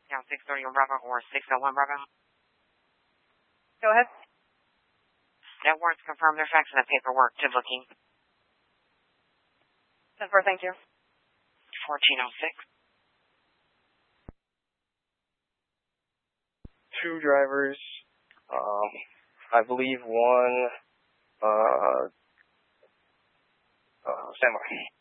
Down 631 Bravo or 601 Bravo. Go ahead. That warrants confirm their facts and the paperwork to booking. 10-4, thank you. 1406. Two drivers. I believe one. Stand by.